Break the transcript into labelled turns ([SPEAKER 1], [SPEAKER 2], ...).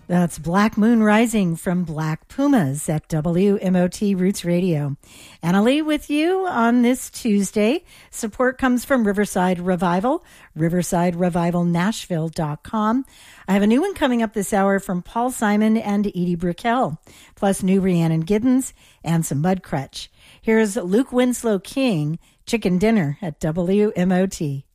[SPEAKER 1] That's Black Moon Rising from Black Pumas at WMOT Roots Radio. Annalie with you on this Tuesday. Support comes from Riverside Revival, riversiderevivalnashville.com. I have a new one coming up this hour from Paul Simon and Edie Brickell, plus new Rhiannon Giddens and some Mudcrutch. Here's Luke Winslow King, Chicken Dinner at WMOT.